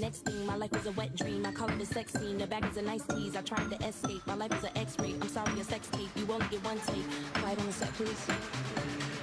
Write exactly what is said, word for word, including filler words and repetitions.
next thing. My life is a wet dream. I call it a sex scene. The bag is a nice tease. I tried to escape. My life is an X-ray. I'm sorry, a sex tape. You only get one take. Quiet on the set, please.